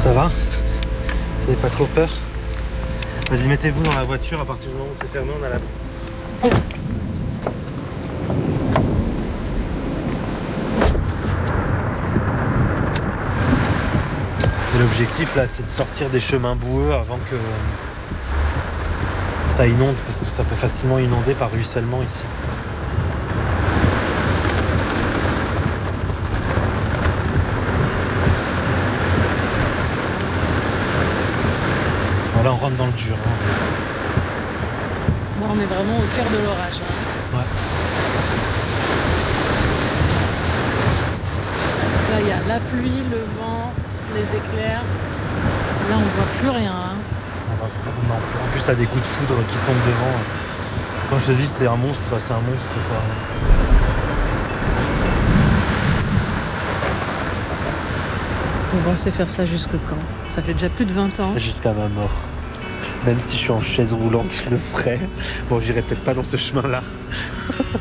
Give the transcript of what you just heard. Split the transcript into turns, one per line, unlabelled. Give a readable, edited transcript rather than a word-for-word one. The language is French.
Ça va? Vous n'avez pas trop peur? Vas-y, mettez-vous dans la voiture, à partir du moment où c'est fermé, on a la... Et l'objectif là, c'est de sortir des chemins boueux avant que ça inonde, parce que ça peut facilement inonder par ruissellement ici. Voilà, on rentre dans le dur. Hein.
Bon, on est vraiment au cœur de l'orage. Hein.
Ouais.
Là, il y a la pluie, le vent, les éclairs. Là, on voit plus rien. Hein.
Non. En plus, t'as des coups de foudre qui tombent devant. Quand je te dis c'est un monstre quoi.
On va penser faire ça jusque quand? Ça fait déjà plus de 20 ans.
Jusqu'à ma mort. Même si je suis en chaise roulante, je le ferai. Bon, j'irai peut-être pas dans ce chemin-là.